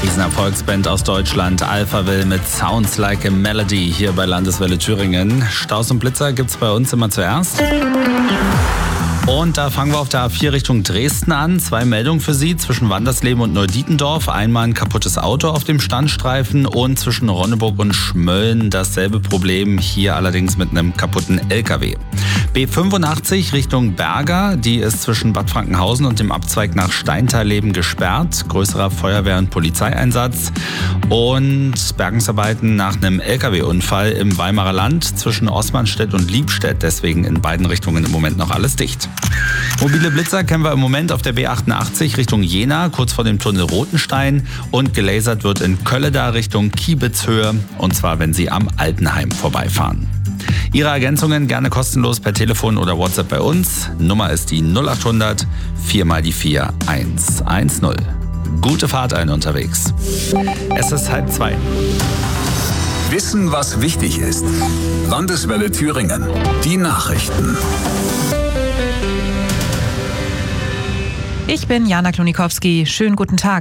Riesenerfolgsband aus Deutschland, Alphaville mit Sounds Like a Melody hier bei Landeswelle Thüringen. Staus und Blitzer gibt's bei uns immer zuerst. Und da fangen wir auf der A4 Richtung Dresden an. 2 Meldungen für Sie zwischen Wandersleben und Neudietendorf. Einmal ein kaputtes Auto auf dem Standstreifen und zwischen Ronneburg und Schmölln dasselbe Problem, hier allerdings mit einem kaputten LKW. B85 Richtung Berger, die ist zwischen Bad Frankenhausen und dem Abzweig nach Steinteilleben gesperrt. Größerer Feuerwehr- und Polizeieinsatz. Und Bergungsarbeiten nach einem LKW-Unfall im Weimarer Land zwischen Osmanstedt und Liebstedt. Deswegen in beiden Richtungen im Moment noch alles dicht. Mobile Blitzer kennen wir im Moment auf der B88 Richtung Jena, kurz vor dem Tunnel Rotenstein. Und gelasert wird in Kölleda Richtung Kiebitzhöhe. Und zwar, wenn Sie am Altenheim vorbeifahren. Ihre Ergänzungen gerne kostenlos per Telefon oder WhatsApp bei uns. Nummer ist die 0800 4x4 110. Gute Fahrt allen unterwegs. Es ist 1:30. Wissen, was wichtig ist. Landeswelle Thüringen. Die Nachrichten. Ich bin Jana Klonikowski. Schönen guten Tag.